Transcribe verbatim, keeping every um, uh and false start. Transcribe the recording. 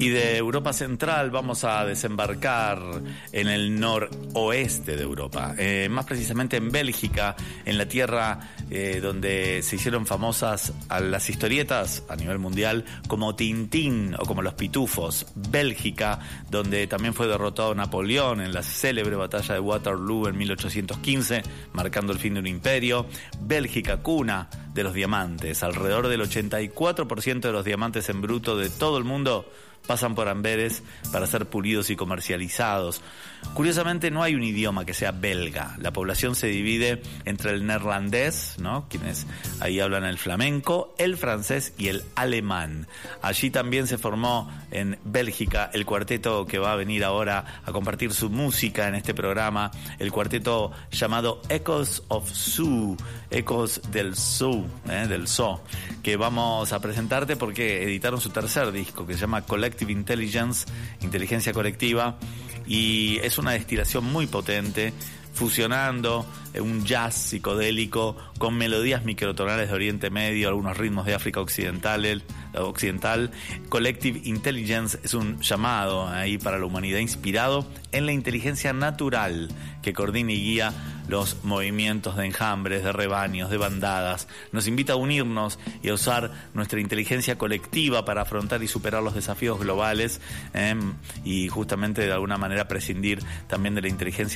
Y de Europa Central vamos a desembarcar en el noroeste de Europa, eh, más precisamente en Bélgica, en la tierra eh, donde se hicieron famosas a las historietas a nivel mundial como Tintín o como Los Pitufos. Bélgica, donde también fue derrotado Napoleón en la célebre batalla de Waterloo en mil ochocientos quince, marcando el fin de un imperio. Bélgica, cuna de los diamantes. Alrededor del ochenta y cuatro por ciento de los diamantes en bruto de todo el mundo pasan por Amberes para ser pulidos y comercializados. Curiosamente, no hay un idioma que sea belga. La población se divide entre el neerlandés, ¿no?, quienes ahí hablan el flamenco, el francés y el alemán. Allí también se formó en Bélgica el cuarteto que va a venir ahora a compartir su música en este programa, el cuarteto llamado Echoes of Zoo, Ecos del Zoo, ¿eh? del Zoo, que vamos a presentarte porque editaron su tercer disco que se llama Collective Intelligence, Inteligencia Colectiva, y es una destilación muy potente, fusionando un jazz psicodélico con melodías microtonales de Oriente Medio, algunos ritmos de África Occidental. occidental. Collective Intelligence es un llamado ahí para la humanidad inspirado en la inteligencia natural que coordina y guía los movimientos de enjambres, de rebaños, de bandadas. Nos invita a unirnos y a usar nuestra inteligencia colectiva para afrontar y superar los desafíos globales, eh, y justamente de alguna manera prescindir también de la inteligencia